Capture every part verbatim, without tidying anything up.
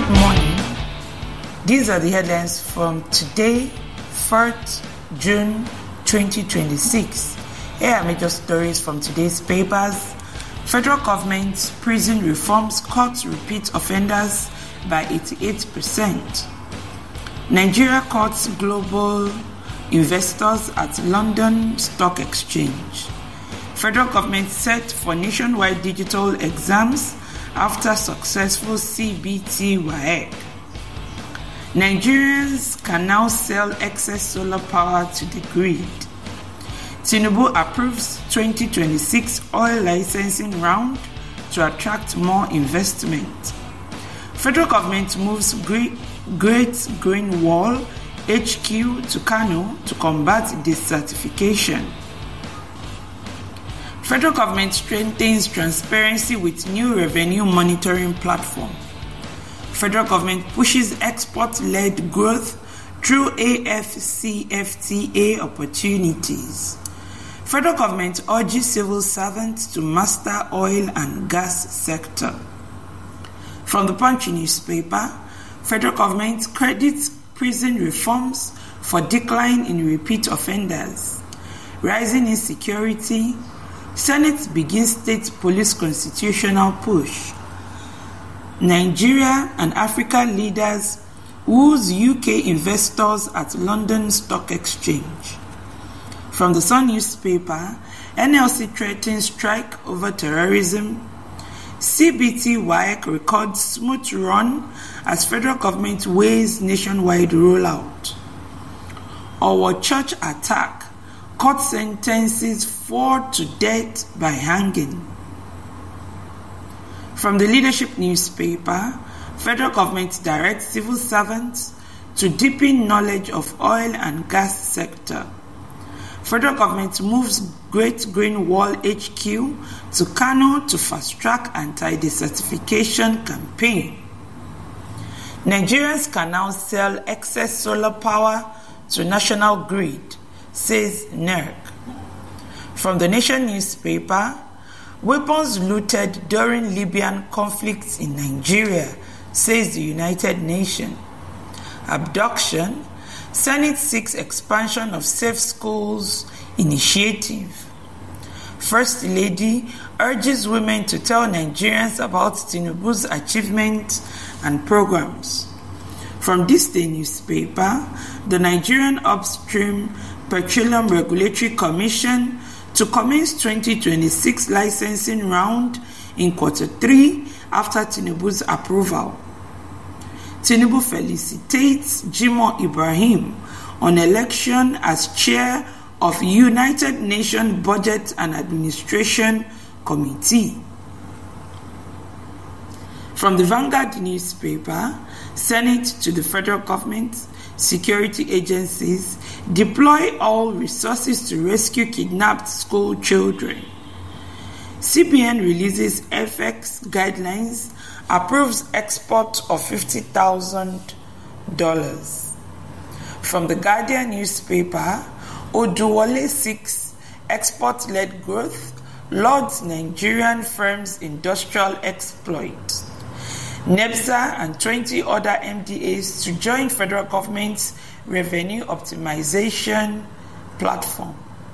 Good morning. These are the headlines from today, fourth of June twenty twenty-six. Here are major stories from today's papers. Federal government prison reforms cut repeat offenders by eighty-eight percent. Nigeria cuts global investors at London Stock Exchange. Federal government set for nationwide digital exams after successful C B T W A E C. Nigerians can now sell excess solar power to the grid. Tinubu approves twenty twenty-six oil licensing round to attract more investment. Federal government moves Great, Great Green Wall H Q to Kano to combat desertification. Federal government strengthens transparency with new revenue monitoring platform. Federal government pushes export-led growth through A F C F T A opportunities. Federal government urges civil servants to master oil and gas sector. From the Punch newspaper, federal government credits prison reforms for decline in repeat offenders. Rising insecurity, Senate begins state police constitutional push. Nigeria and Africa leaders woos U K investors at London Stock Exchange. From the Sun newspaper, N L C threatens strike over terrorism. C B T W A E C records smooth run as federal government weighs nationwide rollout. Our church attack, court sentences four to death by hanging. From the Leadership newspaper, federal government directs civil servants to deepen knowledge of oil and gas sector. Federal government moves Great Green Wall H Q to Kano to fast-track anti-desertification campaign. Nigerians can now sell excess solar power to national grid, says N E R C. From the Nation newspaper, weapons looted during Libyan conflicts in Nigeria, says the United Nations. Abduction, Senate seeks expansion of Safe Schools initiative. First Lady urges women to tell Nigerians about Tinubu's achievements and programs. From this day newspaper, the Nigerian Upstream Petroleum Regulatory Commission to commence twenty twenty-six licensing round in quarter three after Tinubu's approval. Tinubu felicitates Jimoh Ibrahim on election as chair of United Nations Budget and Administration Committee. From the Vanguard newspaper, Senate to the federal government, security agencies deploy all resources to rescue kidnapped school children. C B N releases F X guidelines, approves export of fifty thousand dollars. From the Guardian newspaper, Oduwole seeks export-led growth, lords Nigerian firms' industrial exploit. NEPSA and twenty other M D As to join federal government's revenue optimization platform.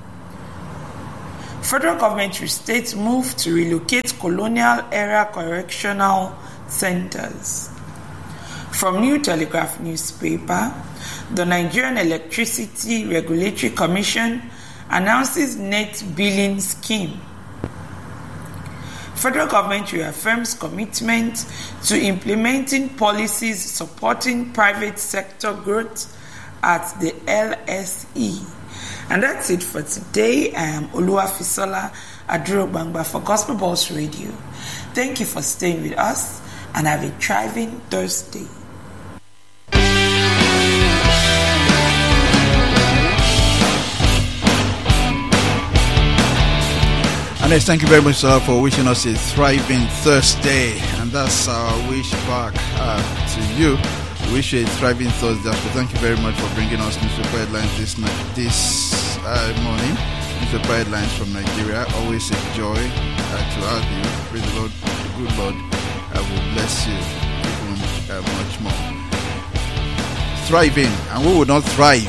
Federal government restates move to relocate colonial-era correctional centers. From New Telegraph newspaper, the Nigerian Electricity Regulatory Commission announces net billing scheme. Federal government reaffirms commitment to implementing policies supporting private sector growth at the L S E. And that's it for today. I am Oluwafisola Adurobangba for Gospel Balls Radio. Thank you for staying with us and have a thriving Thursday. And yes, thank you very much uh, for wishing us a thriving Thursday. And that's our wish back uh, to you. We wish you a thriving Thursday. So thank you very much for bringing us newspaper headlines this night, this uh, morning. Newspaper headlines from Nigeria. Always a joy uh, to have you. Praise the Lord, the good Lord. I will bless you even uh, much thriving, and we will not thrive.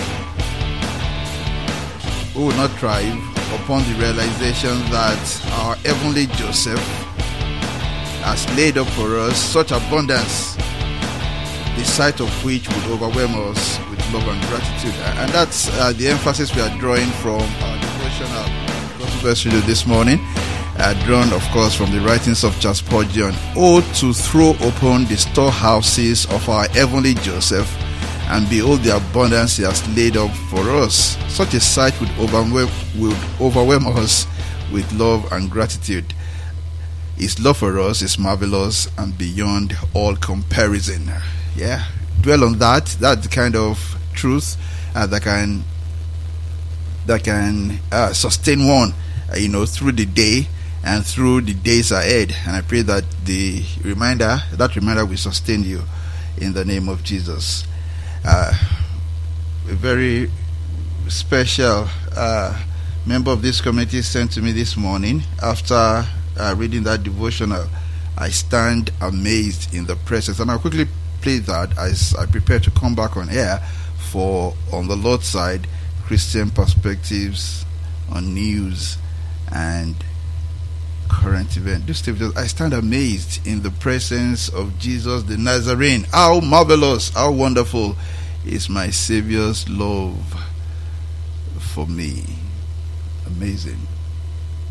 We will not thrive upon the realization that our heavenly Joseph has laid up for us such abundance, the sight of which would overwhelm us with love and gratitude. And that's uh, the emphasis we are drawing from our devotional Gospel Studio this morning, uh, drawn, of course, from the writings of Charles Spurgeon. Oh, to throw open the storehouses of our heavenly Joseph, and behold the abundance he has laid up for us. Such a sight would overwhelm, would overwhelm us with love and gratitude. His love for us is marvelous and beyond all comparison. Yeah, dwell on that. That's the kind of truth uh, that can that can uh, sustain one, uh, you know, through the day and through the days ahead. And I pray that the reminder, that reminder, will sustain you in the name of Jesus. Uh, a very special uh, member of this community sent to me this morning after uh, reading that devotional. I stand amazed in the presence, and I'll quickly play that as I prepare to come back on air for On the Lord's Side, Christian Perspectives on News and Current Event. This just, I stand amazed in the presence of Jesus the Nazarene. How marvelous, how wonderful is my Savior's love for me. Amazing.